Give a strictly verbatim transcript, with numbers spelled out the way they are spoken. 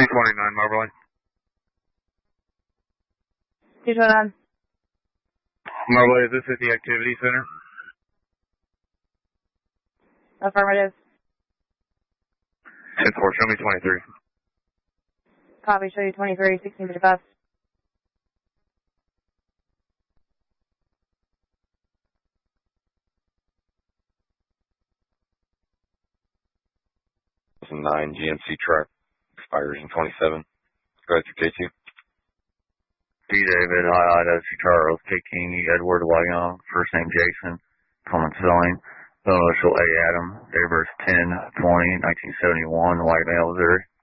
two twenty-nine, Moberly. two twenty-nine. Moberly, is this at the activity center? Affirmative. ten four, show me twenty-three. Copy, show you twenty-three, sixteen fifty-five. nine G M C truck expires in twenty-seven. Go ahead through K two. D. David, I I W Charles, taking Edward Wyong, first name Jason, common spelling, initial A Adam, date of birth ten twenty nineteen seventy-one, white male, Missouri.